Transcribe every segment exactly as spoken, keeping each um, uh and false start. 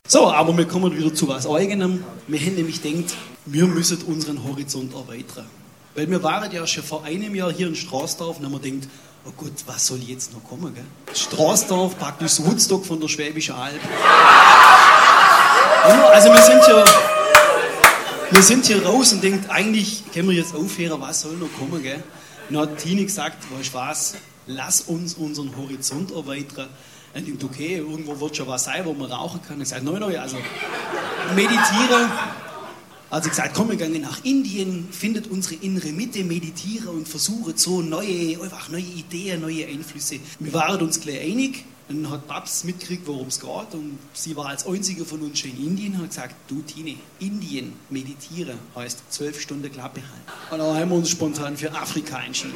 So, aber wir kommen wieder zu was Eigenem. Wir haben nämlich gedacht, wir müssen unseren Horizont erweitern. Weil wir waren ja schon vor einem Jahr hier in Straßdorf und haben wir gedacht, oh Gott, was soll jetzt noch kommen, gell? Straßdorf, praktisch das Woodstock von der Schwäbischen Alb. Also wir sind hier, wir sind hier raus und denken, eigentlich können wir jetzt aufhören, was soll noch kommen, gell? Und dann hat Tini gesagt, weißt du was, lass uns unseren Horizont erweitern. Und ich dachte, okay, irgendwo wird schon was sein, wo man rauchen kann. Ich sagte, nein, nein, also meditieren. Also ich gesagt, komm, wir gehen nach Indien, findet unsere innere Mitte, meditieren und versuchen so neue, einfach neue Ideen, neue Einflüsse. Wir waren uns gleich einig. Und dann hat Babs mitgekriegt, worum es geht. Und sie war als einzige von uns schon in Indien und hat gesagt, du Tine, Indien meditieren heißt zwölf Stunden Klappe halten. Und dann haben wir uns spontan für Afrika entschieden.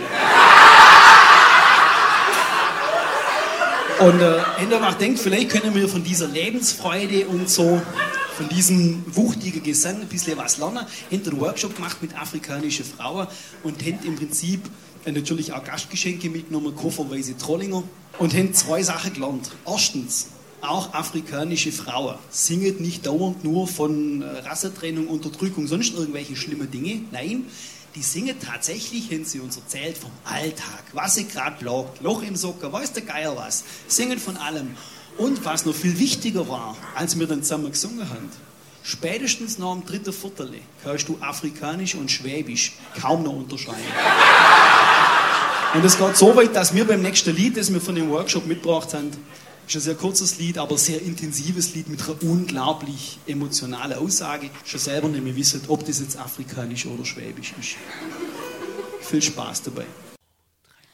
Und äh, Hintermacht denkt, vielleicht können wir von dieser Lebensfreude und so, von diesem wuchtigen Gesang ein bisschen was lernen. Hinter einen Workshop gemacht mit afrikanischen Frauen und haben im Prinzip äh, natürlich auch Gastgeschenke mitgenommen, kofferweise Trollinger. Und haben zwei Sachen gelernt. Erstens, auch afrikanische Frauen singen nicht dauernd nur von äh, Rassentrennung, Unterdrückung, sonst irgendwelche schlimmen Dinge. Nein, die singen tatsächlich, haben sie uns erzählt, vom Alltag. Was sie gerade plagt, Loch im Socker, weiß der Geier was. Singen von allem. Und was noch viel wichtiger war, als wir dann zusammen gesungen haben, spätestens nach dem dritten Viertel kannst du Afrikanisch und Schwäbisch kaum noch unterscheiden. Und es geht so weit, dass wir beim nächsten Lied, das wir von dem Workshop mitgebracht haben, ist ein sehr kurzes Lied, aber sehr intensives Lied mit einer unglaublich emotionalen Aussage. Schon selber nicht mehr wissen, ob das jetzt Afrikanisch oder Schwäbisch ist. Viel Spaß dabei.